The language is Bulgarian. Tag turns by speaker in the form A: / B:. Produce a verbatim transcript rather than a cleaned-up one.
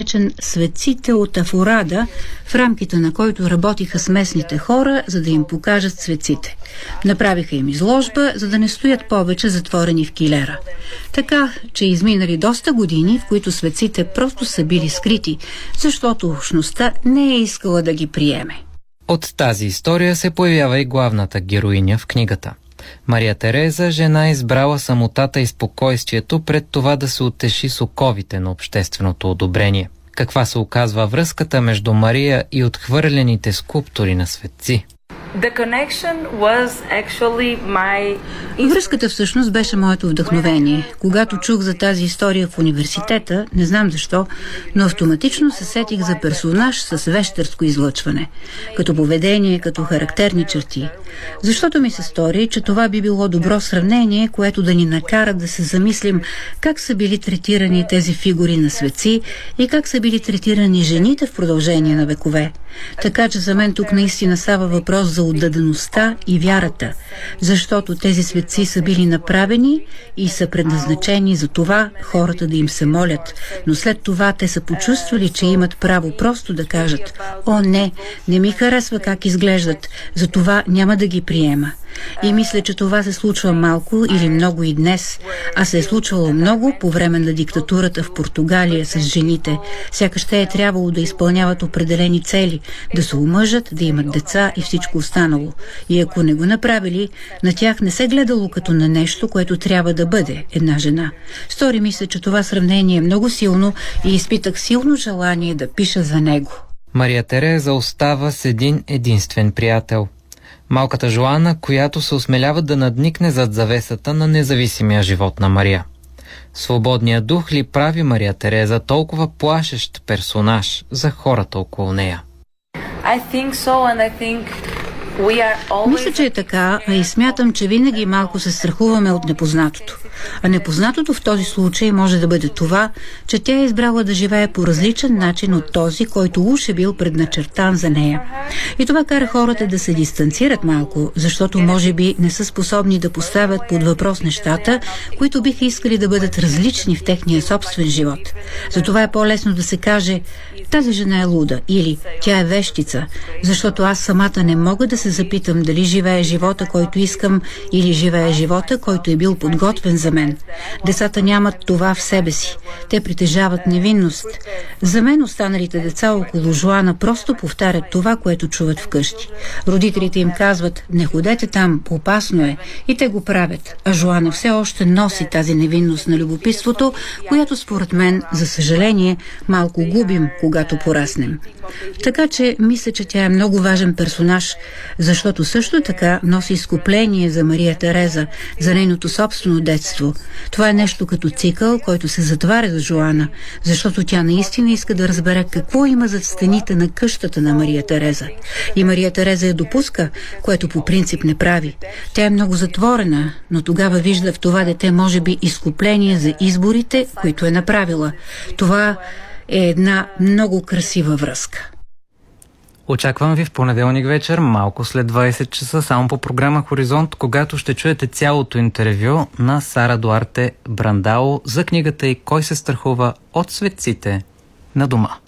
A: наречен "Светците от Афорада", в рамките на който работиха с местните хора, за да им покажат светците. Направиха им изложба, за да не стоят повече затворени в килера. Така, че изминали доста години, в които светците просто са били скрити, защото общността не е искала да ги приеме.
B: От тази история се появява и главната героиня в книгата. Мария Тереза, жена, избрала самотата и спокойствието пред това да се утеши с оковите на общественото одобрение. Каква се оказва връзката между Мария и отхвърлените скулптури на светци?
A: My... Връзката всъщност беше моето вдъхновение. Когато чух за тази история в университета, не знам защо, но автоматично се сетих за персонаж с вещерско излъчване. Като поведение, като характерни черти. Защото ми се стори, че това би било добро сравнение, което да ни накара да се замислим как са били третирани тези фигури на светци и как са били третирани жените в продължение на векове. Така че за мен тук наистина става въпрос за отдадеността и вярата, защото тези светци са били направени и са предназначени за това хората да им се молят, но след това те са почувствали, че имат право просто да кажат: "О, не, не ми харесва как изглеждат, затова няма да ги приема." И мисля, че това се случва малко или много и днес, а се е случвало много по време на диктатурата в Португалия с жените. Сякаш те е трябвало да изпълняват определени цели, да се омъжат, да имат деца и всичко останало. И ако не го направили, на тях не се гледало като на нещо, което трябва да бъде една жена. Стори ми се, че това сравнение е много силно и изпитах силно желание да пиша за него.
B: Мария Тереза остава с един единствен приятел. Малката Жоана, която се осмелява да надникне зад завесата на независимия живот на Мария. Свободният дух ли прави Мария Тереза толкова плашещ персонаж за хората около нея?
A: I think so, and I think we are always... Мисля, че е така, а и смятам, че винаги малко се страхуваме от непознатото. А непознатото в този случай може да бъде това, че тя е избрала да живее по различен начин от този, който уж е бил предначертан за нея. И това кара хората да се дистанцират малко, защото може би не са способни да поставят под въпрос нещата, които биха искали да бъдат различни в техния собствен живот. Затова е по-лесно да се каже: "Тази жена е луда" или "Тя е вещица", защото аз самата не мога да се запитам дали живее живота, който искам, или живее живота, който е бил подготвен за мен. Децата нямат това в себе си. Те притежават невинност. За мен останалите деца около Жоана просто повтарят това, което чуват вкъщи. Родителите им казват: "Не ходете там, опасно е", и те го правят. А Жоана все още носи тази невинност на любопитството, която според мен, за съжаление, малко губим, когато пораснем. Така че мисля, че тя е много важен персонаж, защото също така носи изкупление за Мария Тереза, за нейното собствено детство. Това е нещо като цикъл, който се затваря за Жоана, защото тя наистина иска да разбере какво има зад стените на къщата на Мария Тереза. И Мария Тереза я допуска, което по принцип не прави. Тя е много затворена, но тогава вижда в това дете може би изкупление за изборите, които е направила. Това е една много красива връзка.
B: Очаквам ви в понеделник вечер, малко след двайсет часа, само по програма Хоризонт, когато ще чуете цялото интервю на Сара Дуарте Брандало за книгата й "Кой се страхува от светците на дома".